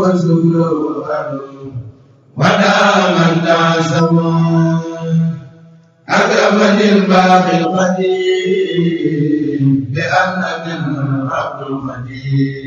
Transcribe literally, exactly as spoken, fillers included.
وشكره ودام التعصم أكرمني الباقي القديم بأن من عبد المجيد